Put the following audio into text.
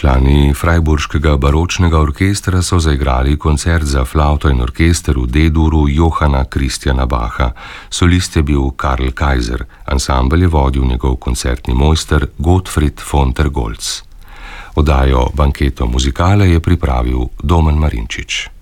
Člani Freiburškega baročnega orkestra so zaigrali koncert za flavto in orkester v D-duru Johana Christiana Bacha. Solist je bil Karl Kaiser, ansambel je vodil njegov koncertni mojster Gottfried von der Goltz. Oddajo Banketo muzikale je pripravil Domen Marinčič.